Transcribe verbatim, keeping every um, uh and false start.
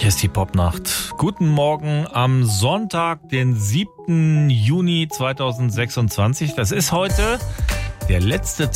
Hier ist die Popnacht. Guten Morgen am Sonntag, den siebten Juni zweitausendsechsundzwanzig. Das ist heute der letzte